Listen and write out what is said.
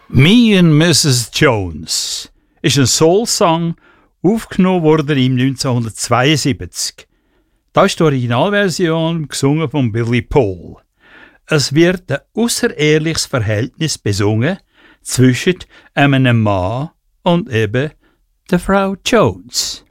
Me and Mrs. Jones ist ein Soul-Song, aufgenommen wurde im 1972. Das ist die Originalversion, gesungen von Billy Paul. Es wird ein außerehrliches Verhältnis besungen zwischen einem Mann und eben der Frau Jones.